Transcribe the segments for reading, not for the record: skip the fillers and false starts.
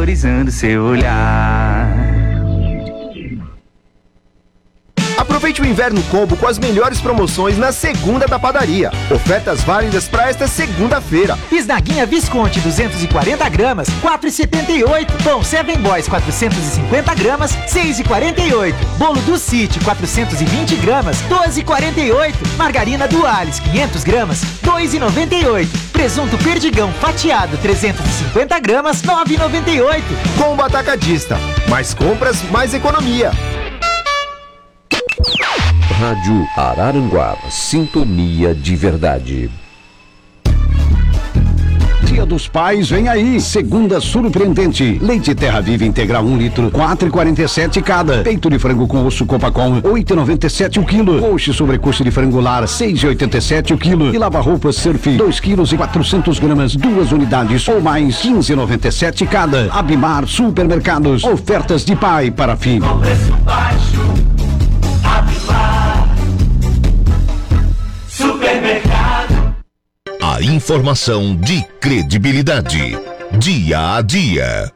valorizando seu olhar. Aproveite o Inverno Combo com as melhores promoções na segunda da padaria. Ofertas válidas para esta segunda-feira. Bisnaguinha Visconti 240 gramas, 4,78. Pão Seven Boys 450 gramas, 6,48. Bolo do City 420 gramas, 12,48. Margarina Duales 500 gramas, 2,98. Presunto Perdigão fatiado 350 gramas, 9,98. Combo Atacadista. Mais compras, mais economia. Rádio Araranguá, sintonia de verdade. Dia dos Pais vem aí, segunda surpreendente. Leite Terra Viva Integral 1 litro, 4,47 cada. Peito de frango com osso Copacom, 8,97 o quilo. Coxa e sobrecoxa de frango lar, 6,87 o quilo. E lava-roupas Surf, 2 quilos e 400 gramas, 2 unidades ou mais, 15,97 cada. Abimar Supermercados, ofertas de pai para filho. Com preço baixo, Abimar Supermercado. A informação de credibilidade, dia a dia.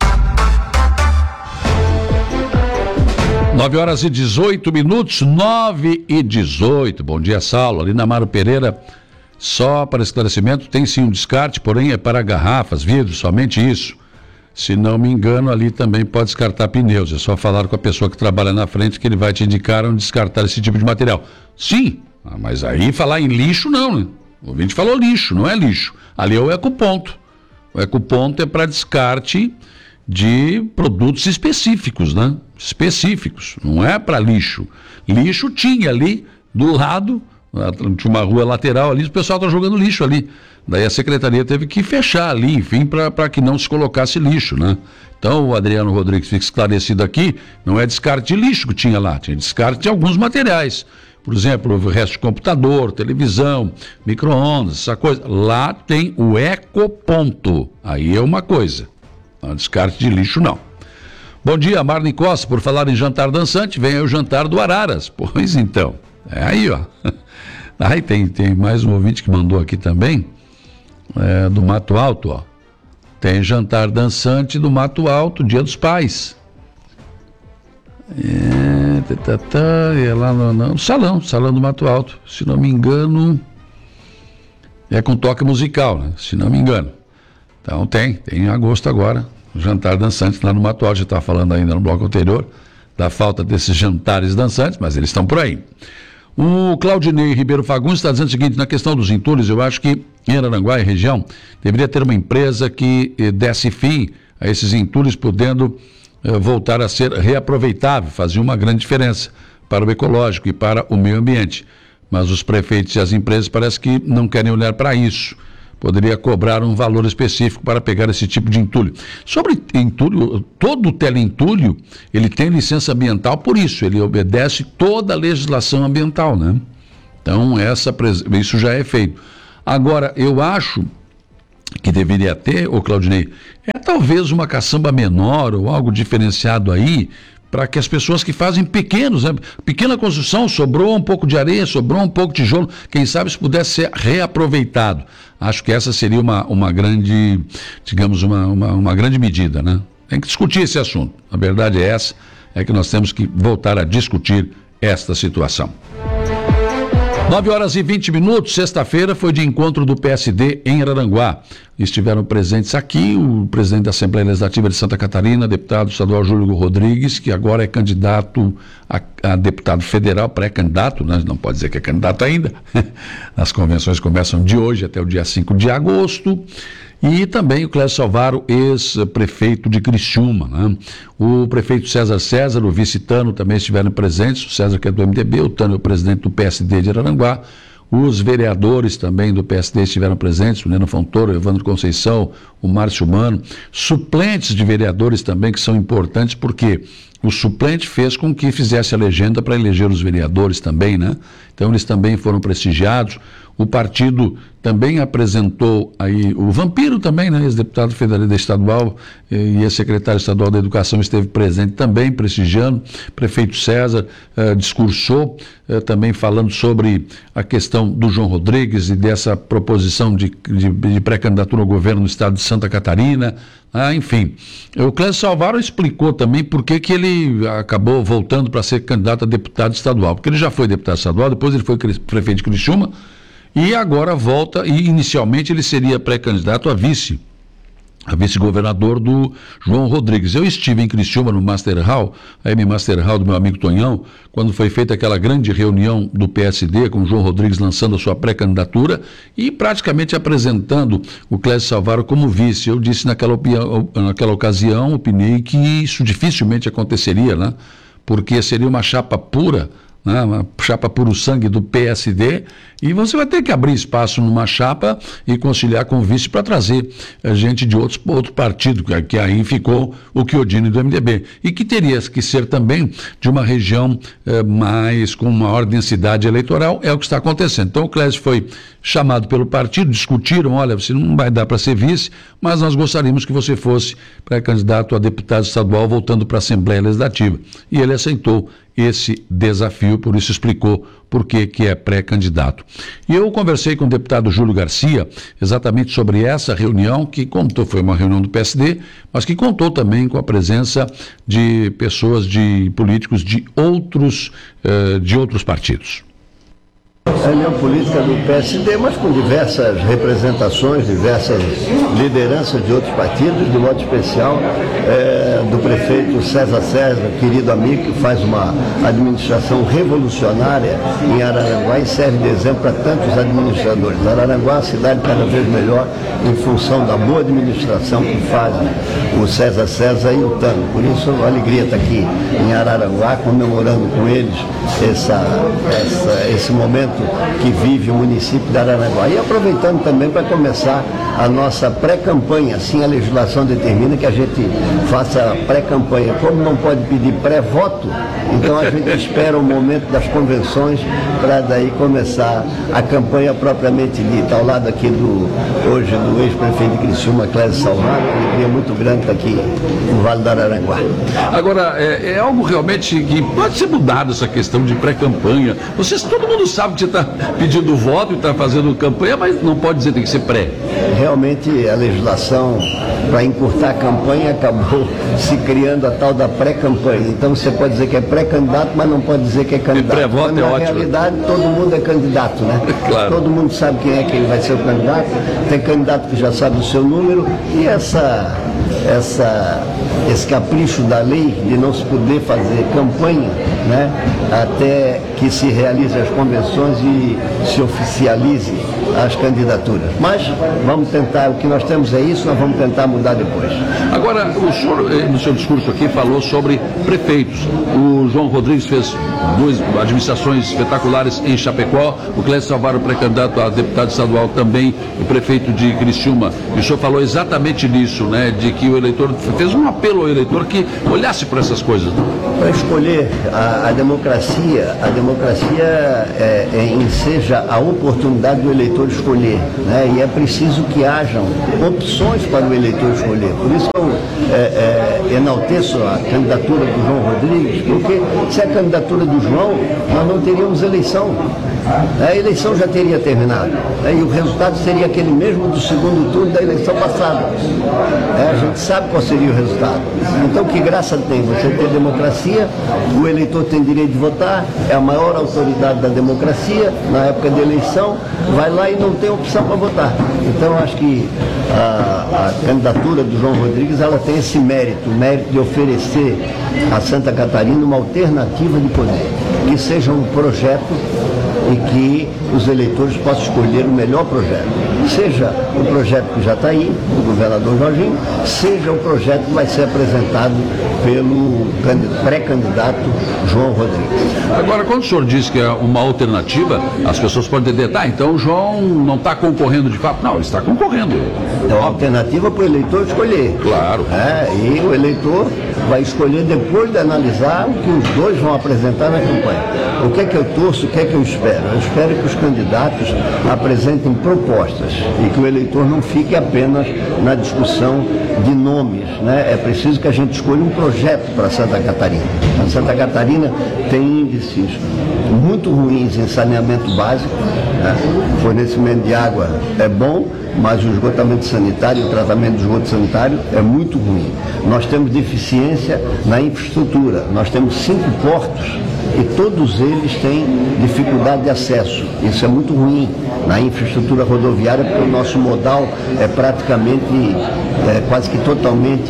9h18, 9h18. Bom dia, Saulo. Ali na Amaro Pereira, só para esclarecimento, tem sim um descarte, porém é para garrafas, vidros, somente isso. Se não me engano, ali também pode descartar pneus. É só falar com a pessoa que trabalha na frente que ele vai te indicar onde descartar esse tipo de material. Sim, mas aí falar em lixo não, né? O ouvinte falou lixo, não é lixo. Ali é o ecoponto. O ecoponto é para descarte de produtos específicos, né? Específicos, não é para lixo. Lixo tinha ali do lado, tinha uma rua lateral ali, o pessoal está jogando lixo ali. Daí a secretaria teve que fechar ali, enfim, para que não se colocasse lixo, né? Então o Adriano Rodrigues fica esclarecido aqui, não é descarte de lixo que tinha lá, tinha descarte de alguns materiais. Por exemplo, o resto de computador, televisão, micro-ondas, essa coisa. Lá tem o ecoponto, aí é uma coisa, não é descarte de lixo não. Bom dia, Marlene Costa, por falar em jantar dançante, vem aí o jantar do Araras. Pois então, é aí, ó. Aí tem mais um ouvinte que mandou aqui também, do Mato Alto, ó. Tem jantar dançante do Mato Alto, Dia dos Pais. É lá no salão do Mato Alto, se não me engano, é com toque musical, né? Se não me engano. Então tem em agosto agora, jantar dançante lá no Mato Alto. Já estava falando ainda no bloco anterior da falta desses jantares dançantes, mas eles estão por aí. O Claudinei Ribeiro Fagundes está dizendo o seguinte: na questão dos entulhos, eu acho que em Araranguá e região deveria ter uma empresa que desse fim a esses entulhos, podendo voltar a ser reaproveitável, fazia uma grande diferença para o ecológico e para o meio ambiente. Mas os prefeitos e as empresas parece que não querem olhar para isso. Poderia cobrar um valor específico para pegar esse tipo de entulho. Sobre entulho, todo teleentulho, ele tem licença ambiental por isso, ele obedece toda a legislação ambiental, né? Então, isso já é feito. Agora, eu acho que deveria ter, Claudinei, talvez uma caçamba menor ou algo diferenciado aí, para que as pessoas que fazem pequena construção, sobrou um pouco de areia, sobrou um pouco de tijolo, quem sabe se pudesse ser reaproveitado. Acho que essa seria uma grande, digamos, uma grande medida, né? Tem que discutir esse assunto. A verdade é essa, é que nós temos que voltar a discutir esta situação. 9h20, sexta-feira foi de encontro do PSD em Araranguá. Estiveram presentes aqui o presidente da Assembleia Legislativa de Santa Catarina, deputado estadual Júlio Rodrigues, que agora é candidato a deputado federal, pré-candidato, né? Não pode dizer que é candidato ainda. As convenções começam de hoje até o dia 5 de agosto. E também o Clécio Salvaro, ex-prefeito de Criciúma, né? O prefeito César, o vice Tano também estiveram presentes, o César que é do MDB, o Tano é o presidente do PSD de Araranguá, os vereadores também do PSD estiveram presentes, o Neno Fontoro, o Evandro Conceição, o Márcio Mano, suplentes de vereadores também que são importantes, porque o suplente fez com que fizesse a legenda para eleger os vereadores também, né? Então eles também foram prestigiados. O partido também apresentou aí o Vampiro também, né, ex-deputado federal estadual e ex-secretário estadual da Educação esteve presente também, prestigiando. Prefeito César discursou também falando sobre a questão do João Rodrigues e dessa proposição de pré-candidatura ao governo no estado de Santa Catarina. Enfim, o Clésio Salvaro explicou também por que ele acabou voltando para ser candidato a deputado estadual, porque ele já foi deputado estadual, depois ele foi prefeito de Criciúma e agora volta, e inicialmente ele seria pré-candidato a vice-governador do João Rodrigues. Eu estive em Criciúma no Master Hall, a M Master Hall do meu amigo Tonhão, quando foi feita aquela grande reunião do PSD com o João Rodrigues lançando a sua pré-candidatura e praticamente apresentando o Clésio Salvaro como vice. Eu disse naquela ocasião, opinei que isso dificilmente aconteceria, né? Porque seria uma chapa pura, né, uma chapa puro sangue do PSD, e você vai ter que abrir espaço numa chapa e conciliar com o vice para trazer gente de outro partido, que aí ficou o Chiodini do MDB, e que teria que ser também de uma região com maior densidade eleitoral, é o que está acontecendo. Então o Clésio foi chamado pelo partido, discutiram, olha, você não vai dar para ser vice, mas nós gostaríamos que você fosse pré-candidato a deputado estadual voltando para a Assembleia Legislativa, e ele aceitou esse desafio, por isso explicou por que é pré-candidato. E eu conversei com o deputado Júlio Garcia exatamente sobre essa reunião, que foi uma reunião do PSD, mas que contou também com a presença de pessoas, de políticos de outros partidos. A União Política do PSD, mas com diversas representações, diversas lideranças de outros partidos, de modo especial do prefeito César César, querido amigo, que faz uma administração revolucionária em Araranguá e serve de exemplo para tantos administradores. Araranguá é uma cidade cada vez melhor em função da boa administração que fazem o César César e o Tano. Por isso, a alegria estar aqui em Araranguá, comemorando com eles esse momento que vive o município de Araranguá. E aproveitando também para começar a nossa pré-campanha, assim a legislação determina que a gente faça pré-campanha. Como não pode pedir pré-voto, então a gente espera o momento das convenções para daí começar a campanha propriamente dita. Ao lado aqui hoje do ex-prefeito de Criciúma, Clésio Salvaro, uma alegria muito grande estar aqui no Vale do Araranguá. Agora, é algo realmente que pode ser mudado, essa questão de pré-campanha. Todo mundo sabe que você está pedindo voto e está fazendo campanha, mas não pode dizer que tem que ser pré. Realmente a legislação para encurtar a campanha acabou se criando a tal da pré-campanha. Então você pode dizer que é pré-candidato, mas não pode dizer que é candidato. E pré-voto é ótimo. Na realidade, todo mundo é candidato, né? Claro. Todo mundo sabe quem é que ele vai ser o candidato. Tem candidato que já sabe o seu número e esse capricho da lei de não se poder fazer campanha, né, até que se realizem as convenções e se oficialize as candidaturas. Mas vamos tentar, o que nós temos é isso, nós vamos tentar mudar depois. Agora, o senhor, no seu discurso aqui, falou sobre prefeitos. O João Rodrigues fez 2 administrações espetaculares em Chapecó, o Clésio Salvaro, pré-candidato a deputado estadual também, o prefeito de Criciúma. E o senhor falou exatamente nisso, né, de que o eleitor fez um apelo ao eleitor que olhasse para essas coisas. Para escolher a democracia enseja a oportunidade do eleitor escolher, né? E é preciso que hajam opções para o eleitor escolher. Por isso eu enalteço a candidatura do João Rodrigues, porque se a candidatura do João, nós não teríamos eleição. A eleição já teria terminado, né? E o resultado seria aquele mesmo do segundo turno da eleição passada. A gente sabe qual seria o resultado. Então, que graça tem você ter democracia, o eleitor tem direito de votar, é a maior autoridade da democracia, na época de eleição, vai lá e não tem opção para votar. Então, acho que a candidatura do João Rodrigues, ela tem esse mérito, o mérito de oferecer a Santa Catarina uma alternativa de poder, que seja um projeto e que os eleitores possam escolher o melhor projeto. Seja o projeto que já está aí, do governador Jorginho, seja o projeto que vai ser apresentado pelo pré-candidato João Rodrigues. Agora, quando o senhor diz que é uma alternativa, as pessoas podem entender, tá, então o João não está concorrendo de fato. Não, ele está concorrendo. É uma alternativa para o eleitor escolher. Claro. E o eleitor vai escolher depois de analisar o que os dois vão apresentar na campanha. O que é que eu torço, o que é que eu espero? Eu espero que os candidatos apresentem propostas e que o eleitor não fique apenas na discussão de nomes, né? É preciso que a gente escolha um projeto para Santa Catarina. A Santa Catarina tem índices muito ruins em saneamento básico, né? O fornecimento de água é bom, mas o esgotamento sanitário, o tratamento de esgoto sanitário é muito ruim. Nós temos deficiência na infraestrutura. Nós temos 5 portos e todos eles têm dificuldade de acesso. Isso é muito ruim na infraestrutura rodoviária, porque o nosso modal é praticamente, quase que totalmente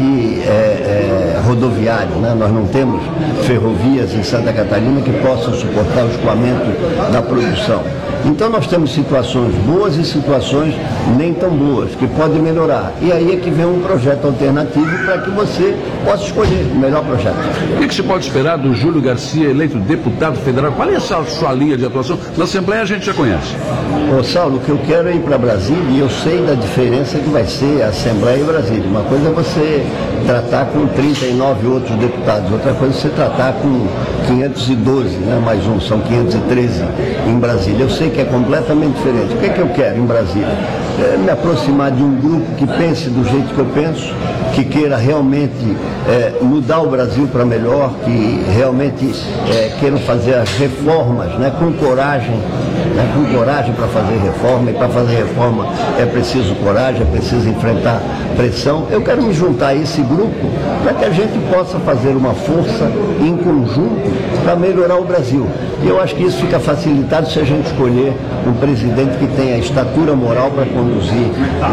rodoviário, né? Nós não temos ferrovias em Santa Catarina que possam suportar o escoamento da produção. Então nós temos situações boas e situações nem tão boas, que podem melhorar. E aí é que vem um projeto alternativo para que você possa escolher o melhor projeto. O que se pode esperar do Júlio Garcia, eleito deputado federal? Qual é a sua linha de atuação? Na Assembleia a gente já conhece. Ô Saulo, o que eu quero é ir para Brasília e eu sei da diferença que vai ser a Assembleia e Brasília. Uma coisa é você tratar com 39 outros deputados, outra coisa é você tratar com 512, né? Mais um, são 513 em Brasília. Eu sei que é completamente diferente. O que é que eu quero em Brasília? Me aproximar de um grupo que pense do jeito que eu penso, que queira realmente mudar o Brasil para melhor, que realmente queiram fazer as reformas, né, com coragem para fazer reforma, e para fazer reforma é preciso coragem, é preciso enfrentar pressão. Eu quero me juntar a esse grupo para que a gente possa fazer uma força em conjunto para melhorar o Brasil. E eu acho que isso fica facilitado se a gente escolher um presidente que tenha a estatura moral para conduzir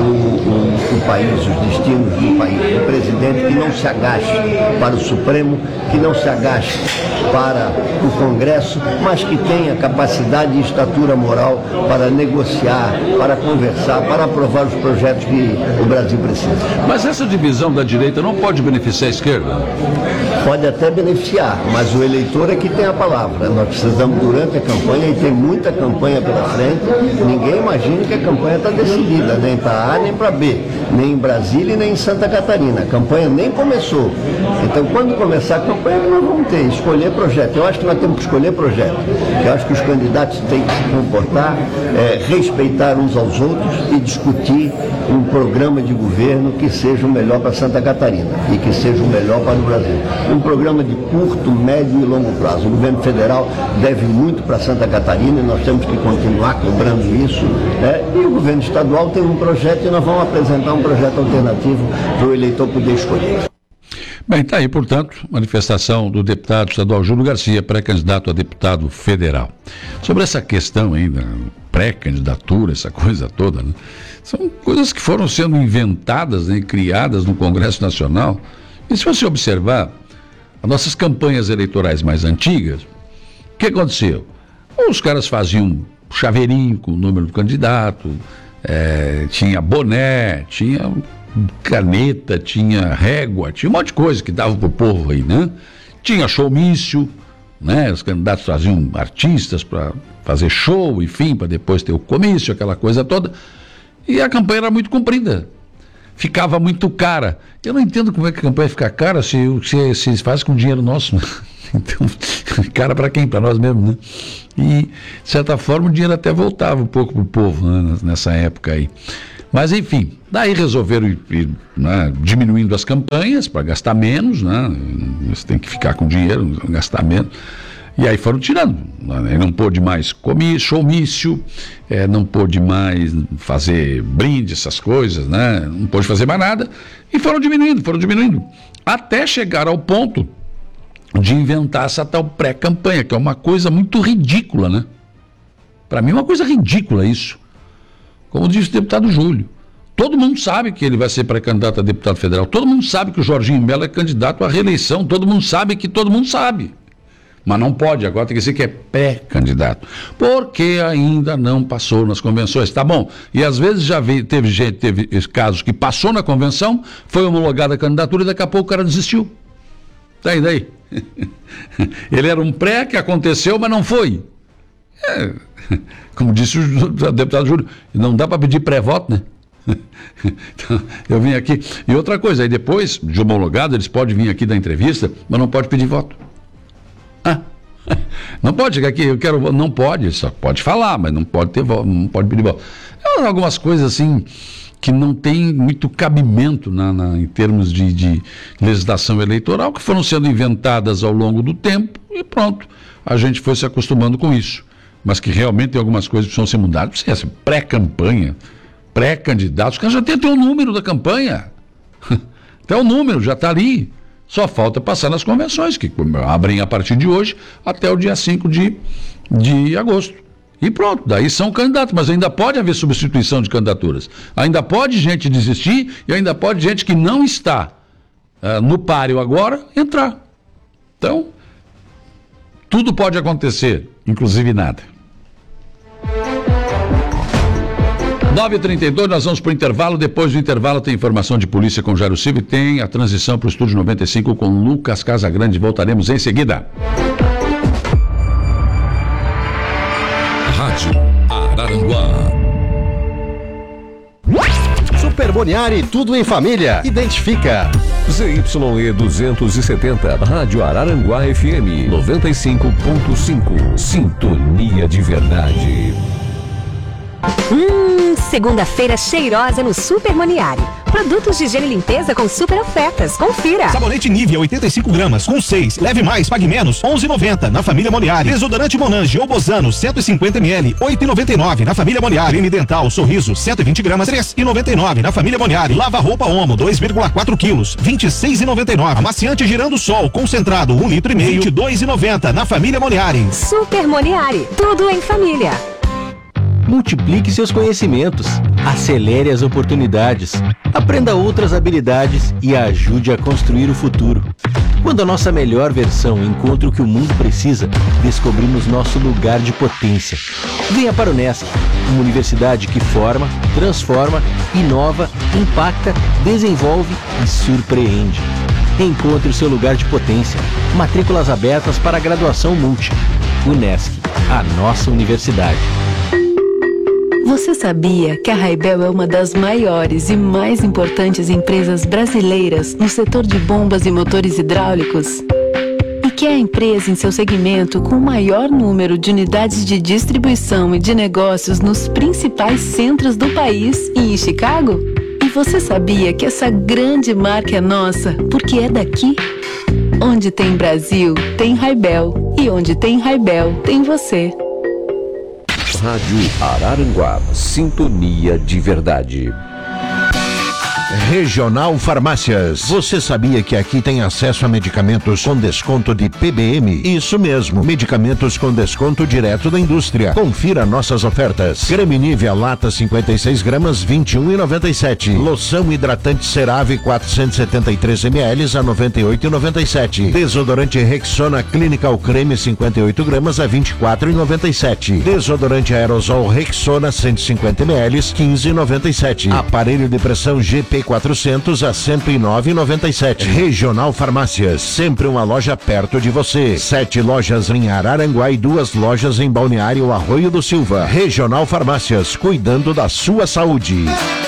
o país, os destinos do país. Um presidente que não se agache para o Supremo, que não se agache para o Congresso, mas que tenha capacidade e estatura moral para negociar, para conversar, para aprovar os projetos que o Brasil precisa. Mas essa divisão da direita não pode beneficiar a esquerda? Pode até beneficiar, mas o eleitor é que tem a palavra. Nós precisamos, durante a campanha, e tem muita campanha pela frente, ninguém imagina que a campanha está decidida, nem para A nem para B, nem em Brasília e nem em Santa Catarina. A campanha nem começou. Então, quando começar a campanha, nós vamos ter, escolher projeto. Eu acho que nós temos que escolher projeto. Eu acho que os candidatos têm que se comportar, respeitar uns aos outros e discutir um programa de governo que seja o melhor para Santa Catarina e que seja o melhor para o Brasil. Um programa de curto, médio e longo prazo. O governo federal deve muito para Santa Catarina e nós temos que continuar cobrando isso, né? E o governo estadual tem um projeto e nós vamos apresentar um projeto alternativo para o eleitor poder escolher. Bem, está aí, portanto, manifestação do deputado estadual Júlio Garcia, pré-candidato a deputado federal. Sobre essa questão ainda, pré-candidatura, essa coisa toda, né? São coisas que foram sendo inventadas, né, e criadas no Congresso Nacional. E se você observar as nossas campanhas eleitorais mais antigas, o que aconteceu? Os caras faziam chaveirinho com o número do candidato, tinha boné, tinha caneta, tinha régua, tinha um monte de coisa que dava pro povo aí, né? Tinha showmício, né? Os candidatos traziam artistas para fazer show, enfim, para depois ter o comício, aquela coisa toda. E a campanha era muito comprida. Ficava muito cara. Eu não entendo como é que a campanha fica cara se faz com dinheiro nosso. Então, cara para quem? Para nós mesmos, né? E, de certa forma, o dinheiro até voltava um pouco pro povo, né, nessa época aí. Mas, enfim, daí resolveram ir, né, diminuindo as campanhas para gastar menos, né? Você tem que ficar com dinheiro, gastar menos. E aí foram tirando. Né? Não pôde mais showmício, não pôde mais fazer brinde, essas coisas, né? Não pôde fazer mais nada. E foram diminuindo. Até chegar ao ponto de inventar essa tal pré-campanha, que é uma coisa muito ridícula, né? Para mim é uma coisa ridícula isso. Como disse o deputado Júlio, todo mundo sabe que ele vai ser pré-candidato a deputado federal, todo mundo sabe que o Jorginho Mello é candidato à reeleição, todo mundo sabe que todo mundo sabe. Mas não pode, agora tem que dizer que é pré-candidato. Porque ainda não passou nas convenções. Tá bom. E às vezes teve casos que passou na convenção, foi homologada a candidatura e daqui a pouco o cara desistiu. Daí. Ele era um pré que aconteceu, mas não foi. Como disse o deputado Júlio, não dá para pedir pré-voto, né? Então, eu vim aqui. E outra coisa, aí depois de homologado, eles podem vir aqui dar entrevista, mas não pode pedir voto. Não pode chegar aqui, eu quero. Não pode, só pode falar, mas não pode ter voto, não pode pedir voto. Algumas coisas assim que não tem muito cabimento em termos de legislação eleitoral, que foram sendo inventadas ao longo do tempo e pronto, a gente foi se acostumando com isso. Mas que realmente tem algumas coisas que precisam ser mudadas. Assim, pré-campanha, pré-candidatos, os caras já tem até o número da campanha. Até o número, já está ali. Só falta passar nas convenções, que abrem a partir de hoje até o dia 5 de agosto. E pronto, daí são candidatos, mas ainda pode haver substituição de candidaturas. Ainda pode gente desistir e ainda pode gente que não está no páreo agora entrar. Então, tudo pode acontecer, inclusive nada. 9h32, nós vamos para o intervalo. Depois do intervalo tem informação de polícia com Jairo Silva e tem a transição para o Estúdio 95 com Lucas Casagrande. Voltaremos em seguida. Rádio Araranguá. Super Boniari, tudo em família. Identifica. ZYE 270, Rádio Araranguá FM 95.5. Sintonia de verdade. Segunda-feira cheirosa no Super Moniari. Produtos de higiene e limpeza com super ofertas. Confira. Sabonete Nivea 85 gramas com 6. Leve mais, pague menos. 11,90 na família Moniari. Desodorante Monange ou Bozano 150 ml. 8,99 na família Moniari. Creme dental Sorriso 120 gramas. 3,99 na família Moniari. Lava roupa Omo 2,4 quilos. 26,99. Amaciante Girando Sol concentrado 1,5 litro. 22,90 na família Moniari. Super Moniari. Tudo em família. Multiplique seus conhecimentos, acelere as oportunidades, aprenda outras habilidades e ajude a construir o futuro. Quando a nossa melhor versão encontra o que o mundo precisa, descobrimos nosso lugar de potência. Venha para o Unesc, uma universidade que forma, transforma, inova, impacta, desenvolve e surpreende. Encontre o seu lugar de potência. Matrículas abertas para a graduação multi. Unesc, a nossa universidade. Você sabia que a Raibel é uma das maiores e mais importantes empresas brasileiras no setor de bombas e motores hidráulicos? E que é a empresa em seu segmento com o maior número de unidades de distribuição e de negócios nos principais centros do país e em Chicago? E você sabia que essa grande marca é nossa porque é daqui? Onde tem Brasil, tem Raibel. E onde tem Raibel, tem você. Rádio Araranguá, sintonia de verdade. Regional Farmácias. Você sabia que aqui tem acesso a medicamentos com desconto de PBM? Isso mesmo, medicamentos com desconto direto da indústria. Confira nossas ofertas. Creme Nivea lata 56 gramas, 21,97. Loção hidratante CeraVe 473 ml a 98,97. Desodorante Rexona Clinical Creme 58 gramas a 24,97. Desodorante aerosol Rexona 150 ml 15,97. Aparelho de pressão GP 400 a 109,97. Regional Farmácias, sempre uma loja perto de você. 7 lojas em Araranguá e 2 lojas em Balneário Arroio do Silva. Regional Farmácias, cuidando da sua saúde.